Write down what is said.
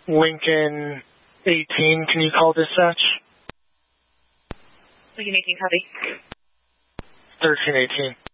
Lincoln 18, can you call dispatch? Lincoln 18, copy. 1318.